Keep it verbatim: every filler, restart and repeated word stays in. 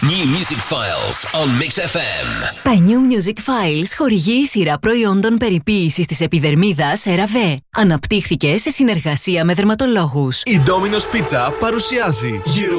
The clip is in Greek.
New Music Files on Mix εφ εμ. Τα New Music Files χορηγεί η σειρά προϊόντων περιποίησης της επιδερμίδας σεραβέ. Αναπτύχθηκε σε συνεργασία με δερματολόγους. Η Domino's Pizza παρουσιάζει